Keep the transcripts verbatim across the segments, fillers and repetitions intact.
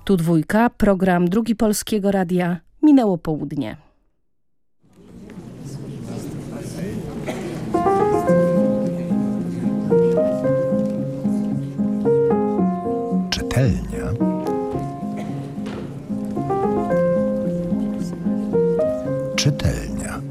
Tu dwójka, program Drugi Polskiego Radia. Minęło południe. Czytelnia. Czytelnia.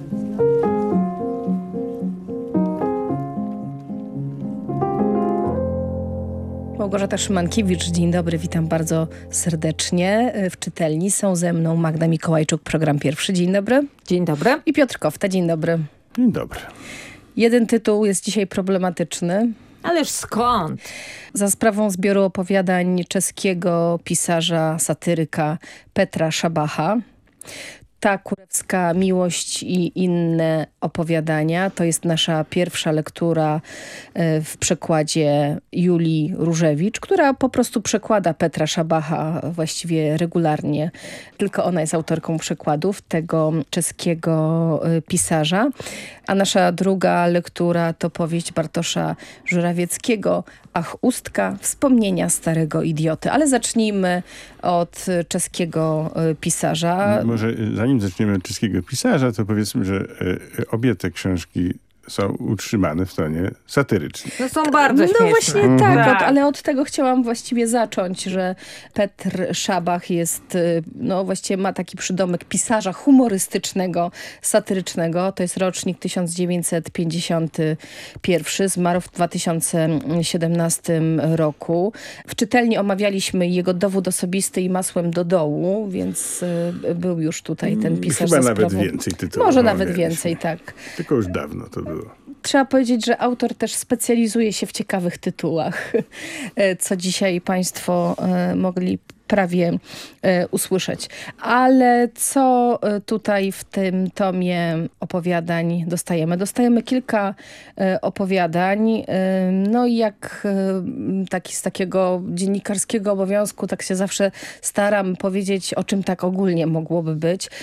Małgorzata Szymankiewicz, dzień dobry, witam bardzo serdecznie. W czytelni są ze mną Magda Mikołajczuk, program pierwszy. Dzień dobry. Dzień dobry. I Piotr Kofta, dzień dobry. Dzień dobry. Jeden tytuł jest dzisiaj problematyczny. Ależ skąd? Za sprawą zbioru opowiadań czeskiego pisarza, satyryka Petra Szabacha. Ta kurewska miłość i inne opowiadania to jest nasza pierwsza lektura w przekładzie Julii Różewicz, która po prostu przekłada Petra Szabacha właściwie regularnie. Tylko ona jest autorką przekładów tego czeskiego pisarza. A nasza druga lektura to powieść Bartosza Żurawieckiego Ach, ustka, wspomnienia starego idioty. Ale zacznijmy od czeskiego pisarza. Może zanim zaczniemy od czeskiego pisarza, to powiedzmy, że obie te książki są utrzymane w tonie satyrycznym. No są bardzo śmieszne. No właśnie tak, Mhm. od, ale od tego chciałam właściwie zacząć, że Petr Szabach jest, no właściwie ma taki przydomek pisarza humorystycznego, satyrycznego. To jest rocznik tysiąc dziewięćset pięćdziesiąty pierwszy, zmarł w dwa tysiące siedemnastym roku. W czytelni omawialiśmy jego dowód osobisty i masłem do dołu, więc y, był już tutaj ten pisarz. Chyba za nawet sprawą... więcej tytułów. Może nawet omawialiśmy. więcej, tak. Tylko już dawno to było. Trzeba powiedzieć, że autor też specjalizuje się w ciekawych tytułach, co dzisiaj państwo mogli prawie e, usłyszeć. Ale co tutaj w tym tomie opowiadań dostajemy? Dostajemy kilka e, opowiadań. E, no i jak e, taki z takiego dziennikarskiego obowiązku, tak się zawsze staram powiedzieć, o czym tak ogólnie mogłoby być.